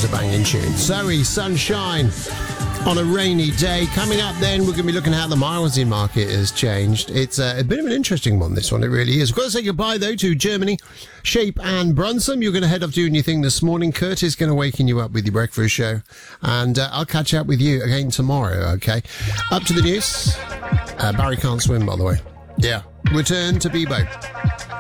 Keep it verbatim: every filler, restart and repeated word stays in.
was a banging tune. Zoe, Sunshine on a rainy day. Coming up then, we're going to be looking at how the Milesy market has changed. It's uh, a bit of an interesting one, this one. It really is. We've got to say goodbye, though, to Germany, Shape and Brunson. You're going to head off doing your thing this morning. Kurt is going to waken you up with your breakfast show. And uh, I'll catch up with you again tomorrow, okay? Up to the news. Uh, Barry can't swim, by the way. Yeah. Return to Bebo.